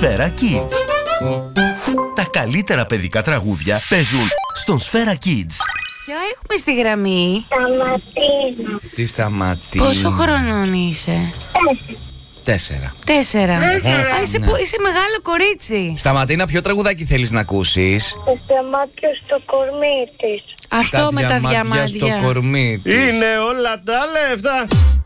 Σφαίρα Kids. Τα καλύτερα παιδικά τραγούδια παίζουν στον Σφαίρα Kids. Ποιο έχουμε στη γραμμή? Σταματίνα. Τι Σταματίνα. Πόσο χρονών είσαι? 4. 4. Είσαι μεγάλο κορίτσι. Σταματίνα, ποιο τραγουδάκι θέλεις να ακούσεις? Το διαμάντιο στο κορμί της. Αυτό με τα διαμάντια. Στο κορμί της. Είναι όλα τα λεφτά